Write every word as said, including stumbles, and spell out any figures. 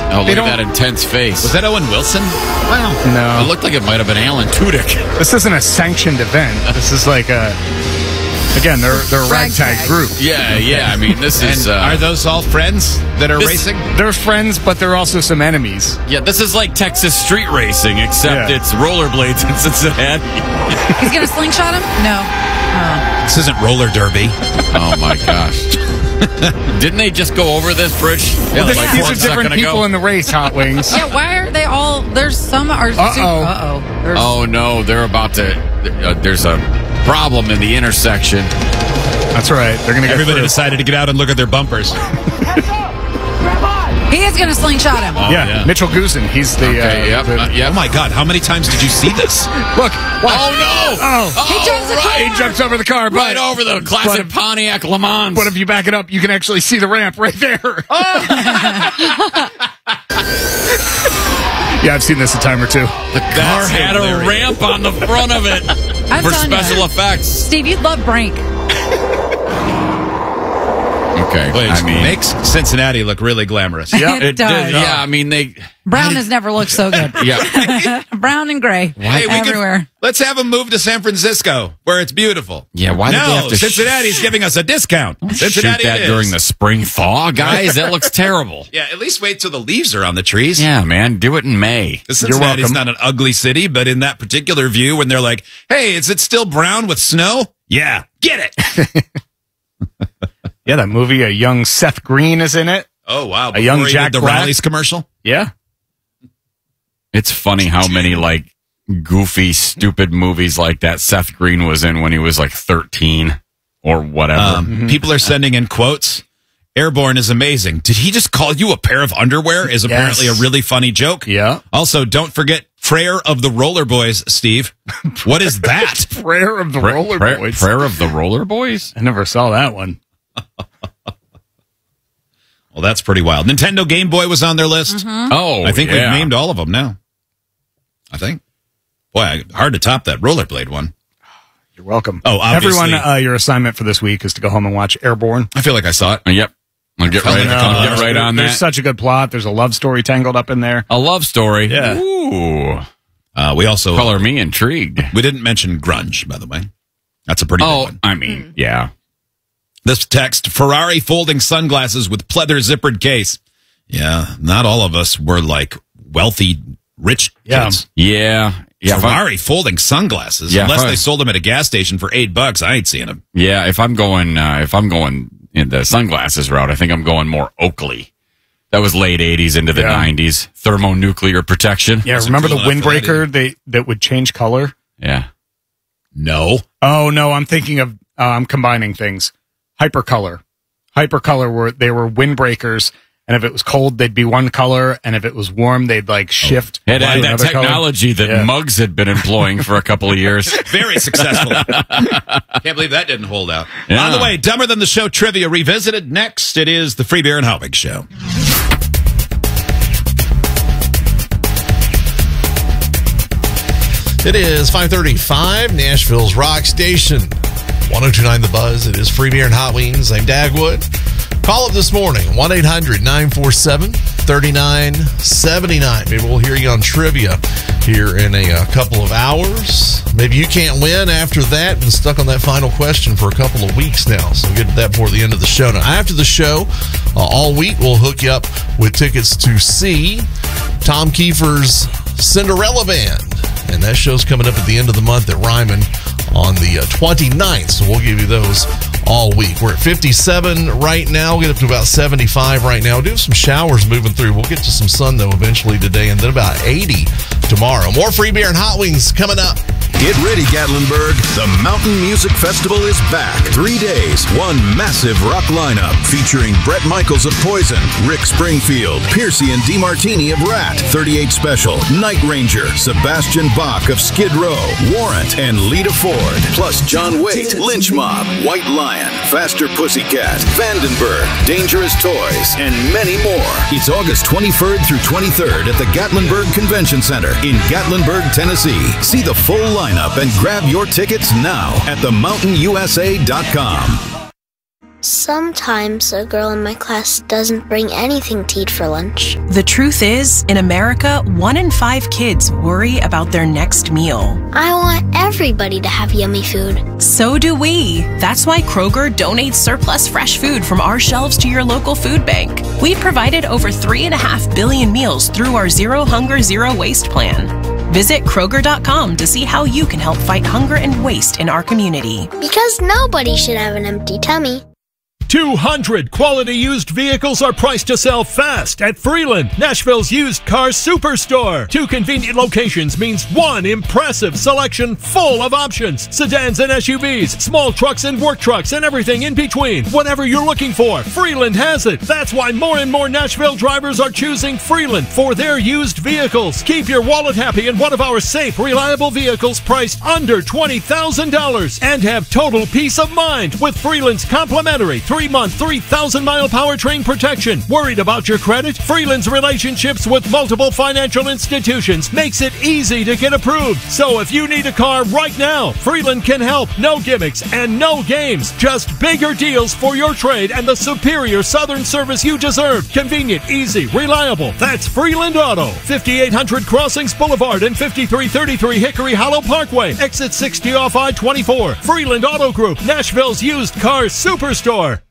Oh, they look at don't- that intense face. Was that Owen Wilson? Wow. No. It looked like it might have been Alan Tudyk. This isn't a sanctioned event. This is like a. Again, they're they're a ragtag Ragtag. group. Yeah, yeah. I mean, this And is. Uh, are those all friends that are this- racing? They're friends, but they're also some enemies. yeah, this is like Texas street racing, except Yeah. it's rollerblades in Cincinnati. He's going to slingshot him? No. Oh. This isn't roller derby. Oh my gosh! Didn't they just go over this bridge? Well, like this- one these are second different ago? people in the race, Hot Wings. Yeah, why are they all... There's some... Are Uh-oh. Uh-oh. There's, Oh no, they're about to. Uh, there's a problem in the intersection. That's right. They're going to get Everybody through. decided to get out and look at their bumpers. he is going to slingshot him. Oh, yeah, yeah. Mitchell Goosen. He's the. Okay, uh, yep, the- uh, yep. Oh my God! How many times did you see this? Look. Watch. Oh no! Oh. He jumps the right, car. He jumps over the car, but, right over the classic But- Pontiac Le Mans. but if you back it up, you can actually see the ramp right there. Yeah, I've seen this a time or two. the car That's had hilarious. a ramp on the front of it I'm for telling you. special effects. Steve, you'd love Brink. Okay, Which I mean, makes Cincinnati look really glamorous. Yeah. It it does. did, yeah, I mean they. Brown has never looked so good. Yeah, Brown and gray. Hey, we could- everywhere. let's have them move to San Francisco, where it's beautiful. Yeah, why did no, they have to sh- Cincinnati's giving us a discount. shoot Cincinnati that it is. during the spring thaw, guys. That looks terrible. Yeah, at least wait till the leaves are on the trees. Yeah, man, do it in May. The Cincinnati's welcome. not an ugly city, but in that particular view, when they're like, "Hey, is it still brown with snow?" Yeah, get it. Yeah, that movie, a young Seth Green is in it. Oh wow, A young Before he Jack did the Black. Rallies commercial. Yeah. It's funny how many like goofy, stupid movies like that Seth Green was in when he was like thirteen or whatever. Um, People are sending in quotes. Airborne is amazing. Did he just call you a pair of underwear? Is apparently Yes. a really funny joke. Yeah. Also, don't forget Prayer of the Roller Boys, Steve. What is that? Prayer of the Pra- Roller pra- Boys. Prayer of the Roller Boys? I never saw that one. Well, that's pretty wild. Nintendo Game Boy was on their list. Oh, I think yeah. we've named all of them now. I think. Boy, I- hard to top that rollerblade one. You're welcome. Oh, obviously. Everyone, uh, your assignment for this week is to go home and watch Airborne. I feel like I saw it. Uh, Yep. I'll get Felt right, like a I'll couple get hours. right on There's that. such a good plot. There's a love story tangled up in there. A love story. Yeah. Ooh. Uh, we also Color me intrigued. we didn't mention grunge, by the way. That's a pretty big Oh, one. I mean, yeah. This text: Ferrari folding sunglasses with pleather zippered case. Yeah, not all of us were like wealthy, rich Yeah. kids. Yeah. Yeah. If I'm, Ferrari folding sunglasses. Yeah, Unless if I- they sold them at a gas station for eight bucks, I ain't seeing them. yeah. If I'm going, uh, if I'm going in the sunglasses route, I think I'm going more Oakley. That was late eighties into the Yeah. nineties. Thermonuclear protection. Yeah, Wasn't remember the cool enough for that windbreaker they, that would change color? Yeah. No. Oh, no, I'm thinking of, uh, I'm combining things. Hypercolor. Hypercolor were, they were windbreakers, and if it was cold, they'd be one color, and if it was warm, they'd like shift. It to had that another color. technology that Yeah. Muggs had been employing for a couple of years. Very successful. Can't believe that didn't hold out. Yeah. On the way, Dumber Than the Show trivia revisited. Next, it is the Free Beer and Hot Wings Show. It is five thirty-five, Nashville's Rock Station. one oh two point nine The Buzz. It is Free Beer and Hot Wings. I'm Dagwood. Call up this morning, one eight hundred nine four seven three nine seven nine. Maybe we'll hear you on trivia here in a, uh couple of hours. Maybe you can't win after that. Been stuck on that final question for a couple of weeks now, so we'll get to that before the end of the show. Now, after the show, uh, all week, we'll hook you up with tickets to see Tom Kiefer's Cinderella Band. And that show's coming up at the end of the month at Ryman on the uh, twenty-ninth. So we'll give you those all week. We're at fifty-seven right now. We'll get up to about seventy-five right now. We'll do some showers moving through. We'll get to some sun, though, eventually today, and then about eighty tomorrow. More Free Beer and Hot Wings coming up. Get ready, Gatlinburg. The Mountain Music Festival is back. Three days, one massive rock lineup featuring Bret Michaels of Poison, Rick Springfield, Piercy and DeMartini of Rat, thirty-eight Special, Night Ranger, Sebastian Bach of Skid Row, Warrant, and Lita Ford. Plus John Waite, Lynch Mob, White Lion, Faster Pussycat, Vandenberg, Dangerous Toys, and many more. It's August twenty-third through twenty-third at the Gatlinburg Convention Center in Gatlinburg, Tennessee. See the full lineup and grab your tickets now at the mountain u s a dot com. Sometimes a girl in my class doesn't bring anything to eat for lunch. The truth is, in America, one in five kids worry about their next meal. I want everybody to have yummy food. So do we. That's why Kroger donates surplus fresh food from our shelves to your local food bank. We've provided over three and a half billion meals through our Zero Hunger, Zero Waste plan. Visit Kroger dot com to see how you can help fight hunger and waste in our community. Because nobody should have an empty tummy. two hundred quality used vehicles are priced to sell fast at Freeland, Nashville's used car superstore. Two convenient locations means one impressive selection full of options. Sedans and S U Vs, small trucks and work trucks, and everything in between. Whatever you're looking for, Freeland has it. That's why more and more Nashville drivers are choosing Freeland for their used vehicles. Keep your wallet happy in one of our safe, reliable vehicles priced under twenty thousand dollars and have total peace of mind with Freeland's complimentary three-month, three thousand mile powertrain protection. Worried about your credit? Freeland's relationships with multiple financial institutions makes it easy to get approved. So if you need a car right now, Freeland can help. No gimmicks and no games. Just bigger deals for your trade and the superior Southern service you deserve. Convenient, easy, reliable. That's Freeland Auto. fifty-eight hundred Crossings Boulevard and fifty-three thirty-three Hickory Hollow Parkway. Exit sixty off I twenty-four. Freeland Auto Group, Nashville's used car superstore.